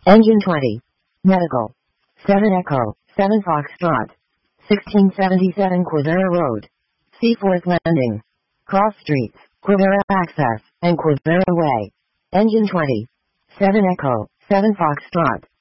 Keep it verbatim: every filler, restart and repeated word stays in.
Engine twenty. Medical. seven Echo, seven Foxtrot. sixteen seventy-seven Quivira Road. Seaforth Landing. Cross Streets, Quivira Access, and Quivira Way. Engine twenty. seven Echo, seven Foxtrot.